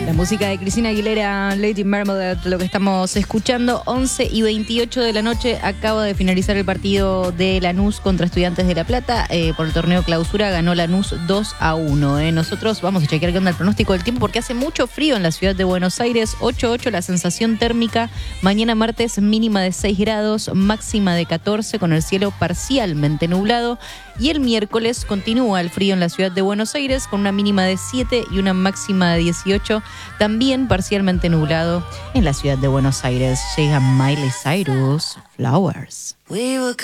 La música de Cristina Aguilera, Lady Marmalade, lo que estamos escuchando. 11:28 de la noche, acaba de finalizar el partido de Lanús contra Estudiantes de La Plata. Por el torneo clausura ganó Lanús 2-1. Nosotros vamos a chequear qué onda el pronóstico del tiempo porque hace mucho frío en la ciudad de Buenos Aires. 8:08 la sensación térmica. Mañana martes mínima de 6 grados, máxima de 14 con el cielo parcialmente nublado. Y el miércoles continúa el frío en la ciudad de Buenos Aires con una mínima de 7 y una máxima de 18, también parcialmente nublado en la ciudad de Buenos Aires. Llega Miley Cyrus, Flowers.